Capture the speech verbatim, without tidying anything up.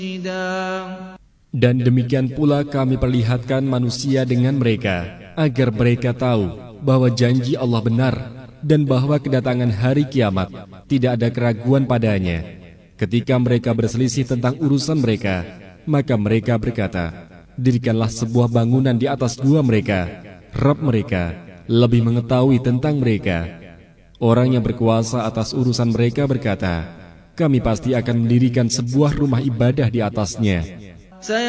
Dan demikian pula kami perlihatkan manusia dengan mereka, agar mereka tahu bahwa janji Allah benar, dan bahwa kedatangan hari kiamat tidak ada keraguan padanya. Ketika mereka berselisih tentang urusan mereka, maka mereka berkata, dirikanlah sebuah bangunan di atas gua mereka. Rabb mereka lebih mengetahui tentang mereka. Orang yang berkuasa atas urusan mereka berkata, kami pasti akan mendirikan sebuah rumah ibadah di atasnya.